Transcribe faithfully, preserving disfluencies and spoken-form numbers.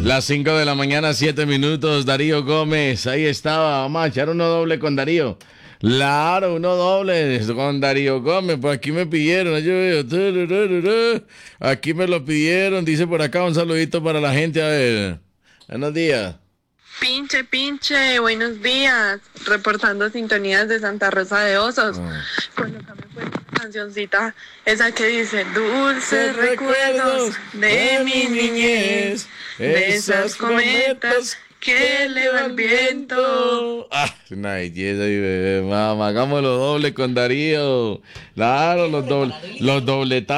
Las cinco de la mañana, siete minutos, Darío Gómez, ahí estaba, vamos a echar uno doble con Darío. Claro, uno doble con Darío Gómez, pues aquí me pidieron, yo veo, aquí me lo pidieron, dice por acá un saludito para la gente, a ver, buenos días. Pinche, pinche, buenos días, reportando sintonías de Santa Rosa de Osos. Oh. Colócame pues una cancioncita, esa que dice, dulces recuerdos de mi niñez, de esas cometas que eleva el viento. Ah, una belleza, mi bebé, mamá, hagámoslo doble con Darío. Claro, los doble, los dobletazos.